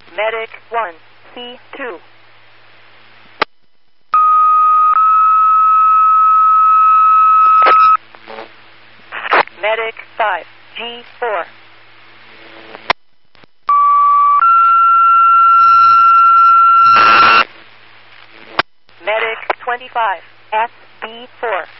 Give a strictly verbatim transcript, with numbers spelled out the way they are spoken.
Medic one, C two. Medic five, G four. Medic twenty-five, S B four.